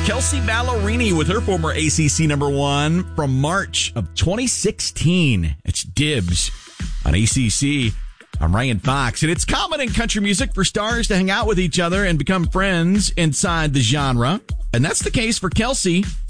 Kelsey Ballerini with her former ACC number one from March of 2016. It's Dibs on ACC. I'm Ryan Fox, and it's common in country music for stars to hang out with each other and become friends inside the genre. And that's the case for Kelsey